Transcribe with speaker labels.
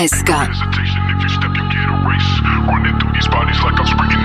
Speaker 1: Esca.
Speaker 2: Hesitation, if you step, you get erased. Running through these bodies like I'm sprinting